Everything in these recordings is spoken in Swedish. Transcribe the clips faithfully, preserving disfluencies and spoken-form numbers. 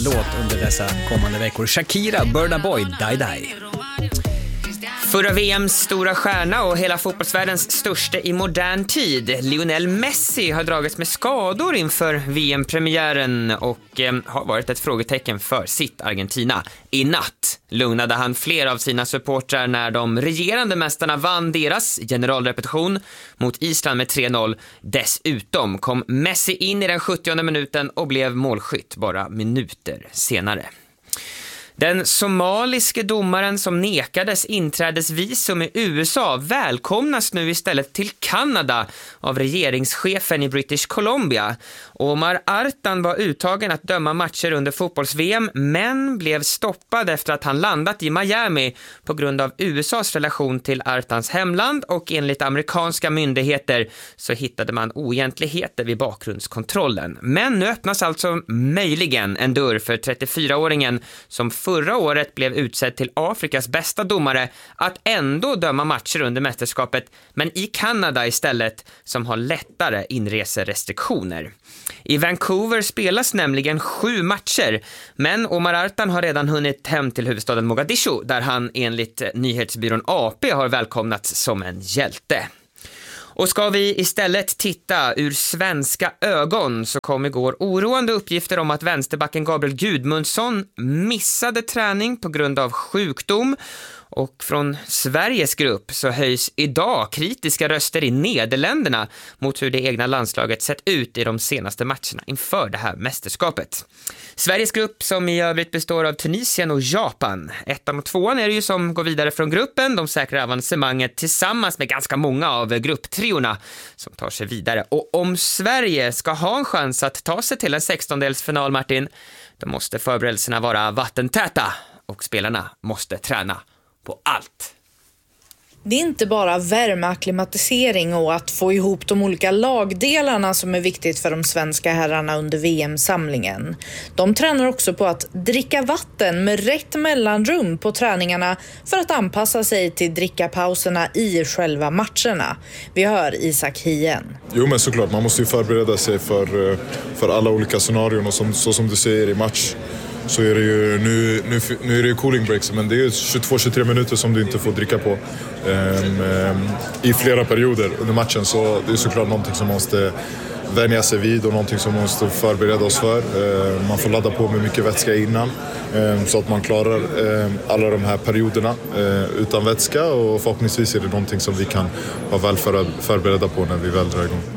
låt under dessa kommande veckor. Shakira, Burna Boy, Die Die. Förra V M:s stora stjärna och hela fotbollsvärldens största i modern tid, Lionel Messi, har dragits med skador inför V M-premiären och eh, har varit ett frågetecken för sitt Argentina. I natt lugnade han flera av sina supportrar när de regerande mästarna vann deras generalrepetition mot Island med tre noll. Dessutom kom Messi in i den sjuttionde minuten och blev målskytt bara minuter senare. Den somaliske domaren som nekades inträdesvisum i U S A välkomnas nu istället till Kanada av regeringschefen i British Columbia. Omar Artan var uttagen att döma matcher under fotbolls-V M men blev stoppad efter att han landat i Miami på grund av U S A:s relation till Artans hemland, och enligt amerikanska myndigheter så hittade man oegentligheter vid bakgrundskontrollen. Men nu öppnas alltså möjligen en dörr för trettiofyraåringen som förra året blev utsedd till Afrikas bästa domare att ändå döma matcher under mästerskapet, men i Kanada istället, som har lättare inreserestriktioner. I Vancouver spelas nämligen sju matcher, men Omar Artan har redan hunnit hem till huvudstaden Mogadishu, där han enligt nyhetsbyrån A P har välkomnats som en hjälte. Och ska vi istället titta ur svenska ögon så kom igår oroande uppgifter om att vänsterbacken Gabriel Gudmundsson missade träning på grund av sjukdom. Och från Sveriges grupp så höjs idag kritiska röster i Nederländerna mot hur det egna landslaget sett ut i de senaste matcherna inför det här mästerskapet. Sveriges grupp, som i övrigt består av Tunisien och Japan. Ettan och tvåan är det ju som går vidare från gruppen. De säkrar avancemanget tillsammans med ganska många av grupptriorna som tar sig vidare. Och om Sverige ska ha en chans att ta sig till en sextondelsfinal, Martin, då måste förberedelserna vara vattentäta och spelarna måste träna på allt. Det är inte bara värmeakklimatisering och att få ihop de olika lagdelarna som är viktigt för de svenska herrarna under V M-samlingen. De tränar också på att dricka vatten med rätt mellanrum på träningarna för att anpassa sig till drickapauserna i själva matcherna. Vi hör Isak Hien. Jo, men såklart, man måste ju förbereda sig för, för alla olika scenarion, och som, så som du säger i match så är det ju nu, nu, nu är det ju cooling breaks, men det är tjugotvå till tjugotre minuter som du inte får dricka på um, um, i flera perioder under matchen, så det är såklart någonting som måste vänja sig vid och någonting som måste förbereda oss för. Uh, man får ladda på med mycket vätska innan um, så att man klarar um, alla de här perioderna uh, utan vätska, och förhoppningsvis är det någonting som vi kan vara väl för, förberedda på när vi väl drar igång.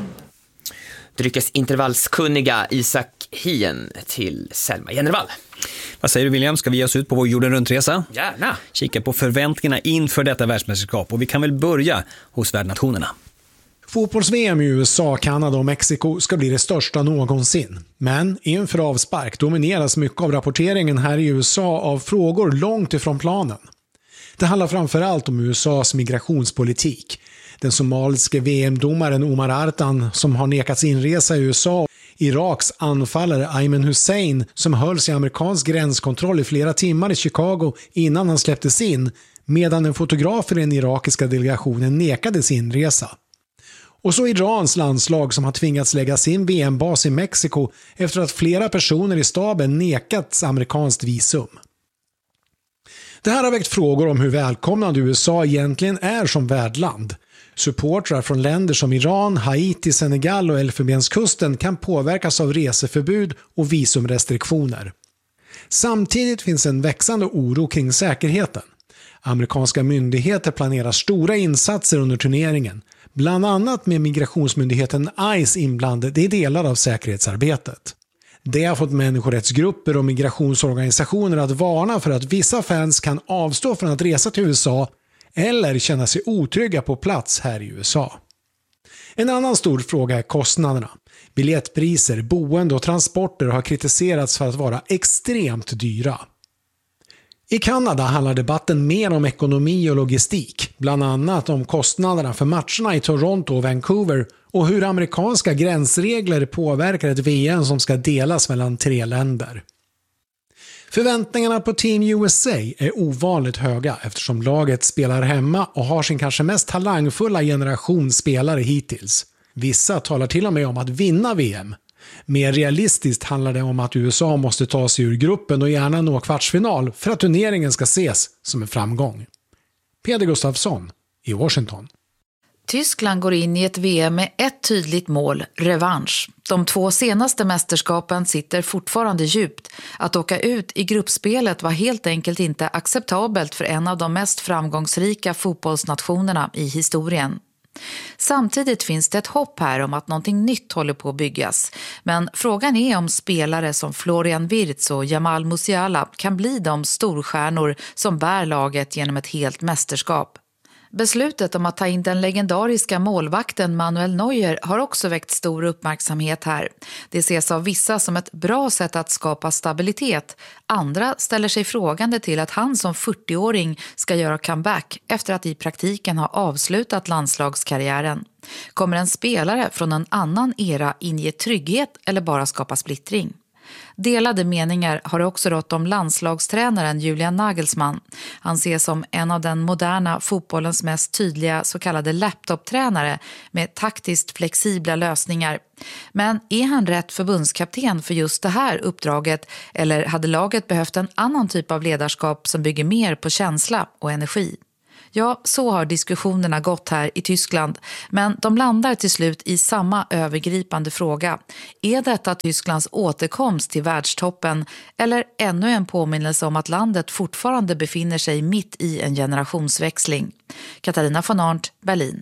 Dryckesintervallskunniga Isak Hien till Selma Genervall. Vad säger du, William? Ska vi ge oss ut på vår jorden runtresa? Gärna. Kika på förväntningarna inför detta världsmästerskap, och vi kan väl börja hos värdnationerna. Fotbolls-V M i U S A, Kanada och Mexiko ska bli det största någonsin. Men inför avspark domineras mycket av rapporteringen här i U S A av frågor långt ifrån planen. Det handlar framförallt om U S A:s migrationspolitik. Den somaliske V M-domaren Omar Artan som har nekats inresa i U S A, Iraks anfallare Ayman Hussein som hölls i amerikansk gränskontroll i flera timmar i Chicago innan han släpptes in, medan en fotograf i den irakiska delegationen nekades inresa. Och så Irans landslag som har tvingats lägga sin V M-bas i Mexiko efter att flera personer i staben nekats amerikanskt visum. Det här har väckt frågor om hur välkomnande U S A egentligen är som värdland. Supportrar från länder som Iran, Haiti, Senegal och Elfenbenskusten kan påverkas av reseförbud och visumrestriktioner. Samtidigt finns en växande oro kring säkerheten. Amerikanska myndigheter planerar stora insatser under turneringen, bland annat med migrationsmyndigheten ICE inblandad i delar av säkerhetsarbetet. Det har fått människorättsgrupper och migrationsorganisationer att varna för att vissa fans kan avstå från att resa till U S A eller känna sig otrygga på plats här i U S A. En annan stor fråga är kostnaderna. Biljettpriser, boende och transporter har kritiserats för att vara extremt dyra. I Kanada handlar debatten mer om ekonomi och logistik, bland annat om kostnaderna för matcherna i Toronto och Vancouver och hur amerikanska gränsregler påverkar ett V M som ska delas mellan tre länder. Förväntningarna på Team U S A är ovanligt höga eftersom laget spelar hemma och har sin kanske mest talangfulla generation spelare hittills. Vissa talar till och med om att vinna V M. Mer realistiskt handlar det om att U S A måste ta sig ur gruppen och gärna nå kvartsfinal för att turneringen ska ses som en framgång. Peder Gustafsson i Washington. Tyskland går in i ett V M med ett tydligt mål, revansch. De två senaste mästerskapen sitter fortfarande djupt. Att åka ut i gruppspelet var helt enkelt inte acceptabelt för en av de mest framgångsrika fotbollsnationerna i historien. Samtidigt finns det ett hopp här om att någonting nytt håller på att byggas. Men frågan är om spelare som Florian Wirtz och Jamal Musiala kan bli de storstjärnor som bär laget genom ett helt mästerskap. Beslutet om att ta in den legendariska målvakten Manuel Neuer har också väckt stor uppmärksamhet här. Det ses av vissa som ett bra sätt att skapa stabilitet. Andra ställer sig frågande till att han som fyrtioåring ska göra comeback efter att i praktiken ha avslutat landslagskarriären. Kommer en spelare från en annan era inge trygghet eller bara skapa splittring? Delade meningar har också rått om landslagstränaren Julian Nagelsmann. Han ses som en av den moderna fotbollens mest tydliga så kallade laptoptränare med taktiskt flexibla lösningar. Men är han rätt förbundskapten för just det här uppdraget eller hade laget behövt en annan typ av ledarskap som bygger mer på känsla och energi? Ja, så har diskussionerna gått här i Tyskland, men de landar till slut i samma övergripande fråga. Är detta Tysklands återkomst till världstoppen eller ännu en påminnelse om att landet fortfarande befinner sig mitt i en generationsväxling? Katarina von Arndt, Berlin.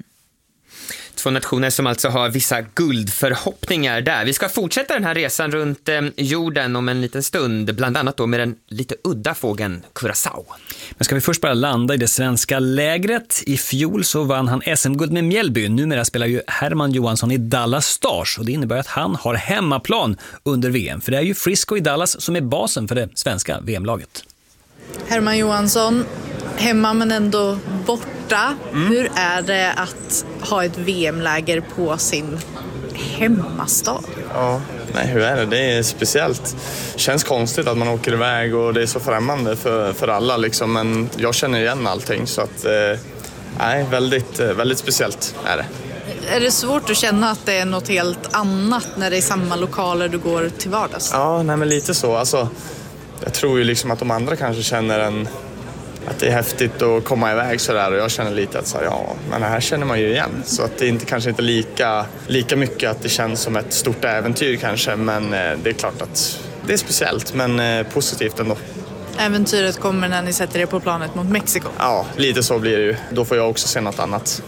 Två nationer som alltså har vissa guldförhoppningar där. Vi ska fortsätta den här resan runt eh, jorden om en liten stund, bland annat då med den lite udda fågeln Curaçao. Men ska vi först bara landa i det svenska lägret. I fjol så vann han S M-guld med Mjällby. Numera spelar ju Herman Johansson i Dallas Stars och det innebär att han har hemmaplan under V M. För det är ju Frisco i Dallas som är basen för det svenska V M-laget. Herman Johansson, hemma men ändå borta. Mm. Hur är det att ha ett V M-läger på sin hemmastad? Ja, nej, hur är det? Det är speciellt. Känns konstigt att man åker iväg och det är så främmande för, för alla liksom. Men jag känner igen allting så att eh, nej, väldigt, väldigt speciellt är det. Är det svårt att känna att det är något helt annat när det är samma lokaler du går till vardags? Ja, nej, men lite så. Alltså, jag tror ju liksom att de andra kanske känner en, att det är häftigt att komma iväg sådär och jag känner lite att så, ja, men det här känner man ju igen. Så att det är inte, kanske inte lika, lika mycket att det känns som ett stort äventyr kanske, men det är klart att det är speciellt, men positivt ändå. Äventyret kommer när ni sätter er på planet mot Mexiko? Ja, lite så blir det ju. Då får jag också se något annat.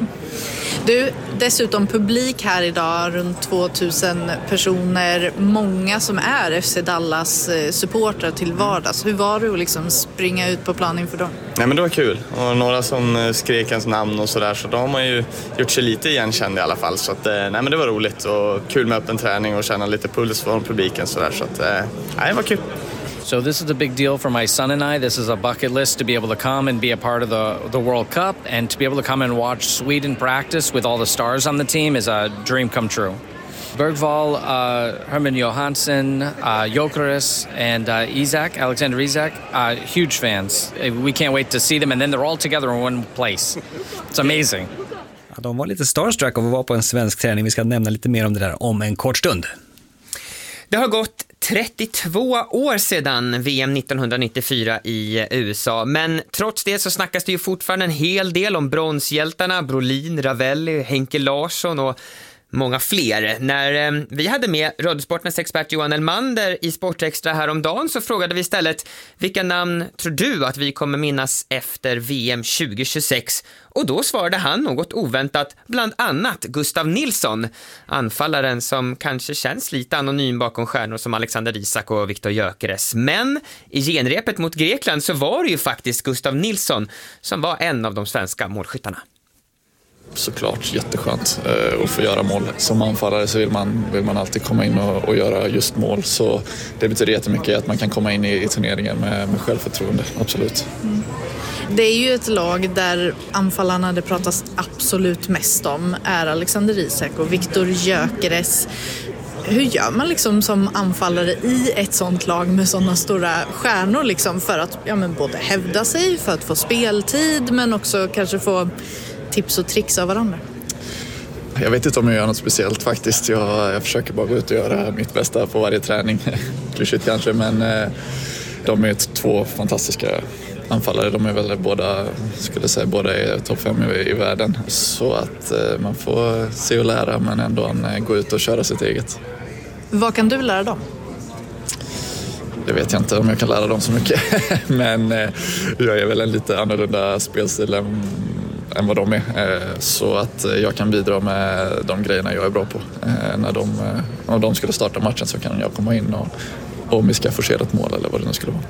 Du, dessutom publik här idag, runt tvåtusen personer. Många som är F C Dallas supportrar till vardags. Hur var det att liksom springa ut på plan inför dem? Nej, men det var kul. Och några som skrek ens namn och sådär. Så då har man ju gjort sig lite igenkänd i alla fall. Så att, nej, men det var roligt och kul med öppen träning och känna lite puls från publiken sådär. Så att, nej, det var kul. So this is a big deal for my son and I. This is a bucket list to be able to come and be a part of the, the World Cup. And to be able to come and watch Sweden practice with all the stars on the team is a dream come true. Bergvall, uh, Herman Johansson, uh, Jokeris, and uh, Isak, Alexander Isak, uh, huge fans. We can't wait to see them. And then they're all together in one place. It's amazing. Ja, de var lite starstruck av att vara på en svensk träning. Vi ska nämna lite mer om det där om en kort stund. Det har gått trettiotvå år sedan V M nittonhundranittiofyra i U S A, men trots det så snackas det ju fortfarande en hel del om bronshjältarna Brolin, Ravelli, Henke Larsson och många fler. När eh, vi hade med Radiosportens expert Johan Elmander i Sportextra häromdagen så frågade vi istället vilka namn tror du att vi kommer minnas efter V M tjugohundratjugosex? Och då svarade han något oväntat, bland annat Gustav Nilsson, anfallaren som kanske känns lite anonym bakom stjärnor som Alexander Isak och Viktor Gyökeres. Men i genrepet mot Grekland så var det ju faktiskt Gustav Nilsson som var en av de svenska målskyttarna. Såklart jätteskönt eh, att få göra mål. Som anfallare så vill man, vill man alltid komma in och, och göra just mål. Så det betyder jättemycket att man kan komma in i, i turneringen med, med självförtroende, absolut. Mm. Det är ju ett lag där anfallarna det pratas absolut mest om är Alexander Isak och Viktor Gyökeres. Hur gör man liksom som anfallare i ett sånt lag med sådana stora stjärnor liksom för att ja, men både hävda sig, för att få speltid men också kanske få tips och tricks av varandra? Jag vet inte om jag gör något speciellt faktiskt. Jag, jag försöker bara gå ut och göra mitt bästa på varje träning. Klyschigt kanske, men eh, de är två fantastiska anfallare. De är väl båda, skulle säga, båda är topp fem i, i världen. Så att eh, man får se och lära, men ändå eh, gå ut och köra sitt eget. Vad kan du lära dem? Det vet jag inte om jag kan lära dem så mycket. Men eh, jag är väl en lite annorlunda spelstil än, än vad de är. Eh, så att jag kan bidra med de grejerna jag är bra på. Eh, när de, eh, om de skulle starta matchen så kan jag komma in och, och om vi ska forcera ett mål eller vad det nu skulle vara.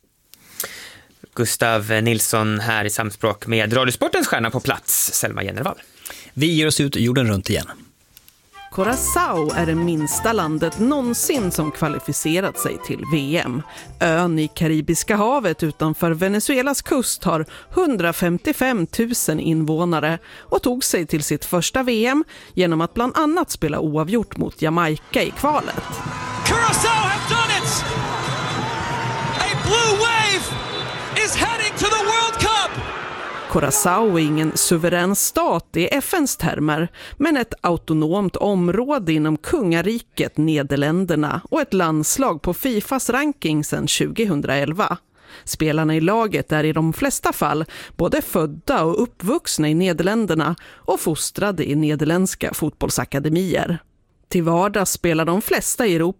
Gustav Nilsson här i samspråk med Radiosportens stjärna på plats, Selma Jennervall. Vi ger oss ut jorden runt igen. Curaçao är det minsta landet någonsin som kvalificerat sig till V M. Ön i Karibiska havet utanför Venezuelas kust har hundrafemtiofem tusen invånare och tog sig till sitt första V M genom att bland annat spela oavgjort mot Jamaica i kvalet. Curaçao have done it! A blue wave is heading to the World Cup! Curaçao är ingen suverän stat i F N:s termer, men ett autonomt område inom kungariket Nederländerna och ett landslag på Fifas ranking sedan tjugohundraelva. Spelarna i laget är i de flesta fall både födda och uppvuxna i Nederländerna och fostrade i nederländska fotbollsakademier. Till vardags spelar de flesta i Europa